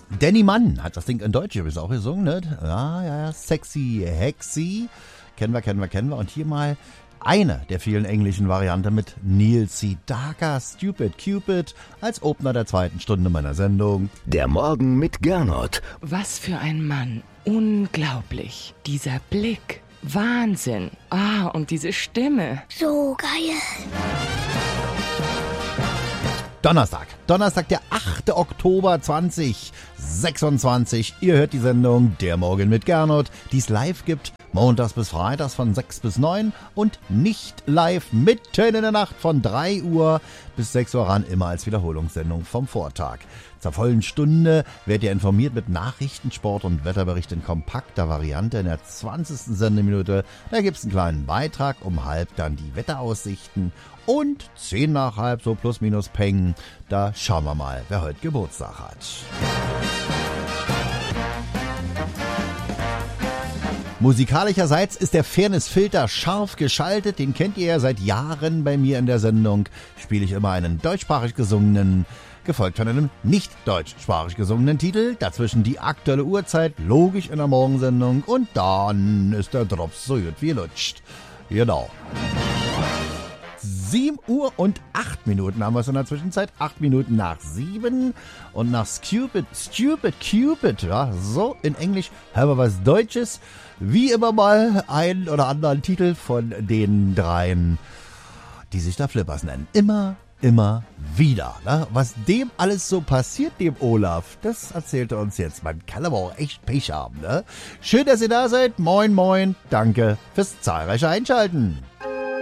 Danny Mann hat das Ding in Deutsch übrigens auch gesungen, ne? Ja, Sexy Hexy. Kennen wir. Und hier mal eine der vielen englischen Varianten mit Neil Sedaka, Stupid Cupid, als Opener der 2. Stunde meiner Sendung. Der Morgen mit Gernot. Was für ein Mann. Unglaublich. Dieser Blick. Wahnsinn. Und diese Stimme. So geil. Donnerstag, der 8. Oktober 2026. Ihr hört die Sendung Der Morgen mit Gernot, die es live gibt, montags bis freitags von 6 bis 9 und nicht live mitten in der Nacht von 3 Uhr bis 6 Uhr ran, immer als Wiederholungssendung vom Vortag. Zur vollen Stunde werdet ihr informiert mit Nachrichten, Sport und Wetterbericht in kompakter Variante in der 20. Sendeminute. Da gibt's einen kleinen Beitrag, um halb dann die Wetteraussichten und 10 nach halb, so plus minus Peng. Da schauen wir mal, wer heute Geburtstag hat. Musikalischerseits ist der Fairness-Filter scharf geschaltet. Den kennt ihr ja seit Jahren bei mir in der Sendung. Spiele ich immer einen deutschsprachig gesungenen, gefolgt von einem nicht deutschsprachig gesungenen Titel. Dazwischen die aktuelle Uhrzeit, logisch in der Morgensendung. Und dann ist der Drops so gut wie lutscht. Genau. 7 Uhr und 8 Minuten haben wir es in der Zwischenzeit. 8 Minuten nach 7. Und nach Stupid Cupid, ja, so in Englisch haben wir was Deutsches. Wie immer mal einen oder anderen Titel von den dreien, die sich da Flippers nennen. Immer wieder. Ne? Was dem alles so passiert, dem Olaf, das erzählt er uns jetzt. Man kann aber auch echt Pech haben. Ne? Schön, dass ihr da seid. Moin, moin. Danke fürs zahlreiche Einschalten.